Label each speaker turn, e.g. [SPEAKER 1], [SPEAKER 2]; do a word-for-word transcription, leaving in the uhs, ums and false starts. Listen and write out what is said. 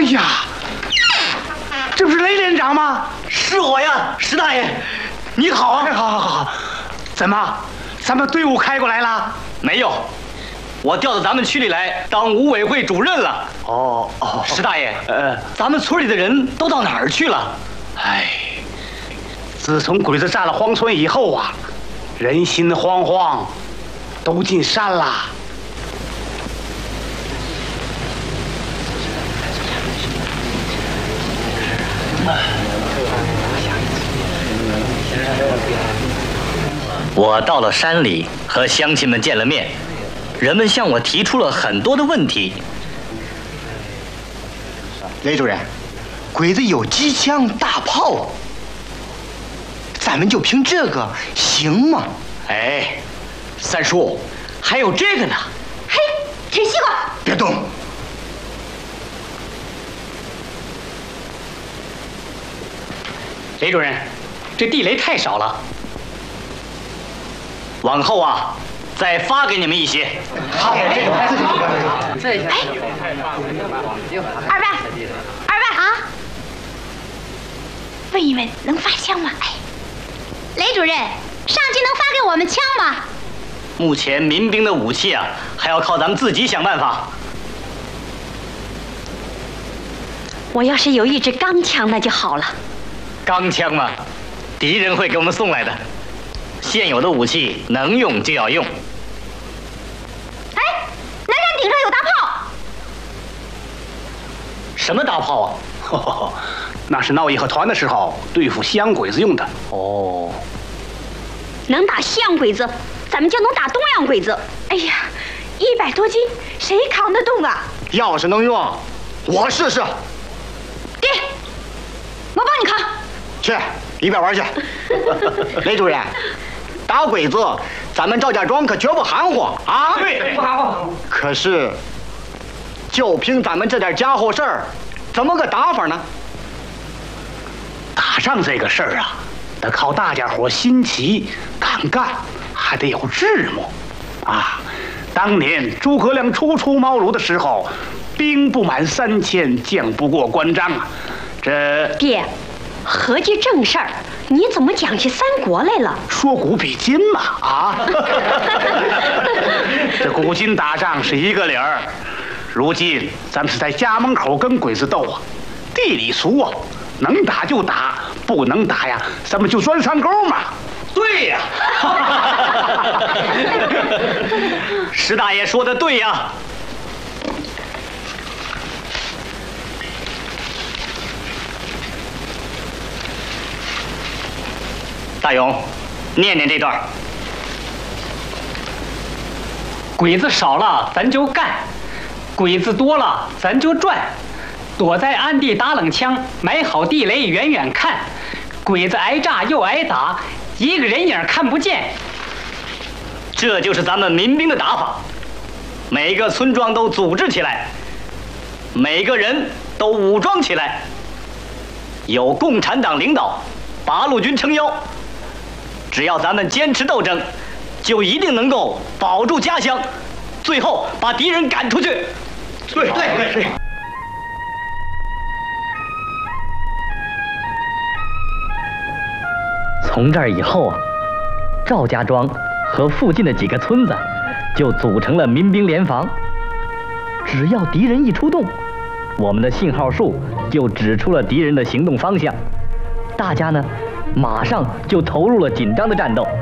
[SPEAKER 1] 呀，这不是雷连长吗？
[SPEAKER 2] 是我呀，石大爷，你好啊！
[SPEAKER 1] 好好好好，怎么，咱们队伍开过来了？
[SPEAKER 2] 没有，我调到咱们区里来当五委会主任了。
[SPEAKER 1] 哦哦，
[SPEAKER 2] 石大爷，
[SPEAKER 1] 呃，
[SPEAKER 2] 咱们村里的人都到哪儿去了？
[SPEAKER 1] 哎，自从鬼子占了荒村以后啊，人心惶惶，都进山了。
[SPEAKER 2] 我到了山里，和乡亲们见了面，人们向我提出了很多的问题。
[SPEAKER 3] 雷主任，鬼子有机枪、大炮，咱们就凭这个行吗？
[SPEAKER 2] 哎，三叔，还有这个呢。
[SPEAKER 4] 嘿，吃西瓜！
[SPEAKER 3] 别动！
[SPEAKER 1] 雷主任，这地雷太少了，
[SPEAKER 2] 往后啊，再发给你们一些。
[SPEAKER 3] 好，这个自己就
[SPEAKER 4] 哎，二万，二万啊！问一问，能发枪吗？哎，雷主任，上级能发给我们枪吗？
[SPEAKER 2] 目前民兵的武器啊，还要靠咱们自己想办法。
[SPEAKER 4] 我要是有一支钢枪，那就好了。
[SPEAKER 2] 钢枪嘛，敌人会给我们送来的。现有的武器能用就要用。
[SPEAKER 4] 哎，南山顶上有大炮。
[SPEAKER 2] 什么大炮啊？
[SPEAKER 1] 呵呵呵，那是闹义和团的时候对付西洋鬼子用的。
[SPEAKER 2] 哦，
[SPEAKER 4] 能打西洋鬼子，咱们就能打东洋鬼子。哎呀，一百多斤，谁扛得动啊？
[SPEAKER 3] 要是能用，我试试。
[SPEAKER 4] 爹，我帮你扛。
[SPEAKER 3] 去一边玩去。雷主任，打鬼子，咱们赵家庄可绝不含糊啊！
[SPEAKER 1] 对，不含糊。
[SPEAKER 3] 可是，就凭咱们这点家伙事儿，怎么个打法呢？
[SPEAKER 1] 打仗这个事儿啊，得靠大家伙心齐、敢干，还得有智谋啊。当年诸葛亮初出茅庐的时候，兵不满三千，将不过关张啊。这
[SPEAKER 4] 爹，合计正事儿，你怎么讲起三国来了？
[SPEAKER 1] 说古比今嘛啊！这古今打仗是一个理儿，如今咱们是在家门口跟鬼子斗啊，地里俗啊，能打就打，不能打呀，咱们就钻山沟嘛。
[SPEAKER 2] 对呀，石大爷说的对呀。大勇，念念这段。
[SPEAKER 5] 鬼子少了咱就干，鬼子多了咱就转，躲在暗地打冷枪，埋好地雷远远看，鬼子挨炸又挨打，一个人影看不见。
[SPEAKER 2] 这就是咱们民兵的打法，每个村庄都组织起来，每个人都武装起来，有共产党领导，八路军撑腰。只要咱们坚持斗争，就一定能够保住家乡，最后把敌人赶出去。
[SPEAKER 1] 对对对对。
[SPEAKER 2] 从这儿以后啊，赵家庄和附近的几个村子就组成了民兵联防。只要敌人一出动，我们的信号树就指出了敌人的行动方向，大家呢马上就投入了紧张的战斗。